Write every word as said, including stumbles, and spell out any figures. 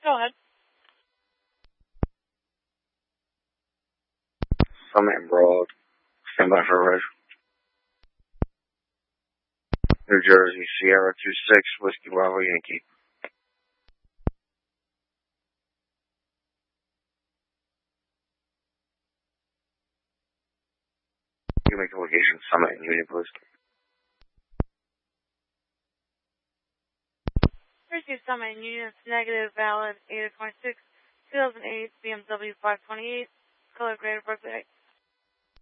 Go ahead. Summit and Broad. Stand by for a red. New Jersey, Sierra two six, Whiskey Bravo Yankee. You make the location Summit and Union, please. Jersey Summit and Union, negative, valid, eight twenty-six, two thousand eight, B M W five twenty-eight, color gray, birthday.